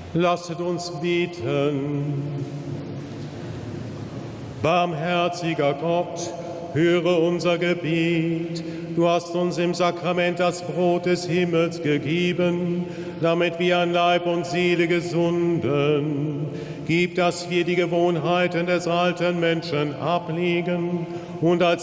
Lasset uns beten. Barmherziger Gott, höre unser Gebet. Du hast uns im Sakrament das Brot des Himmels gegeben, damit wir an Leib und Seele gesunden. Gib, dass wir die Gewohnheiten des alten Menschen ablegen und als